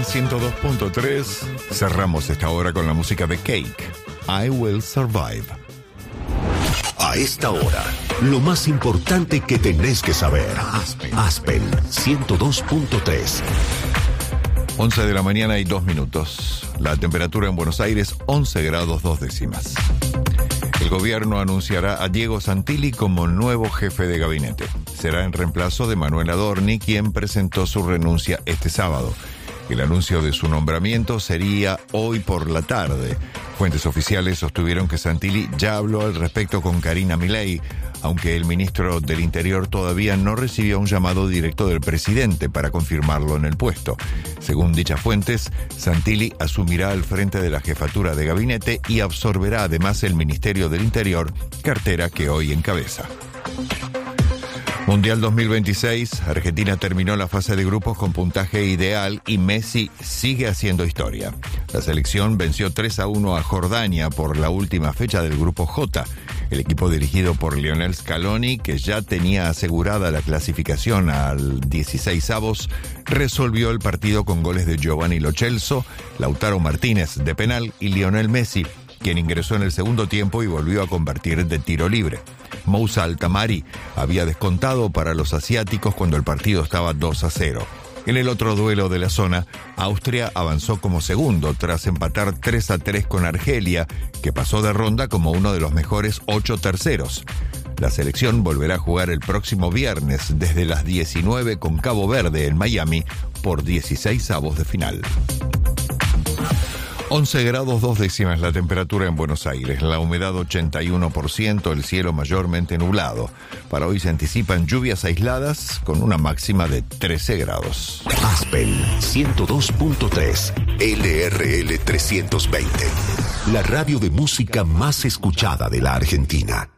102.3. Cerramos esta hora con la música de Cake, I Will Survive. A esta hora, lo más importante que tenés que saber. Aspen 102.3. 11 de la mañana y 2 minutos. La temperatura en Buenos Aires, 11 grados 2 décimas. El gobierno anunciará a Diego Santilli como nuevo jefe de gabinete. Será en reemplazo de Manuel Adorni, quien presentó su renuncia este sábado. El anuncio de su nombramiento sería hoy por la tarde. Fuentes oficiales sostuvieron que Santilli ya habló al respecto con Karina Milei, aunque el ministro del Interior todavía no recibió un llamado directo del presidente para confirmarlo en el puesto. Según dichas fuentes, Santilli asumirá al frente de la jefatura de gabinete y absorberá además el Ministerio del Interior, cartera que hoy encabeza. Mundial 2026, Argentina terminó la fase de grupos con puntaje ideal y Messi sigue haciendo historia. La selección venció 3-1 a Jordania por la última fecha del grupo J. El equipo dirigido por Lionel Scaloni, que ya tenía asegurada la clasificación al 16avos, resolvió el partido con goles de Giovanni Lo Celso, Lautaro Martínez de penal y Lionel Messi, quien ingresó en el segundo tiempo y volvió a convertir de tiro libre. Moussa Altamari había descontado para los asiáticos cuando el partido estaba 2-0. En el otro duelo de la zona, Austria avanzó como segundo tras empatar 3-3 con Argelia, que pasó de ronda como uno de los mejores 8 terceros. La selección volverá a jugar el próximo viernes desde las 19 con Cabo Verde en Miami por 16avos de final. 11 grados 2 décimas la temperatura en Buenos Aires, la humedad 81%, el cielo mayormente nublado. Para hoy se anticipan lluvias aisladas con una máxima de 13 grados. Aspen 102.3, LRL 320, la radio de música más escuchada de la Argentina.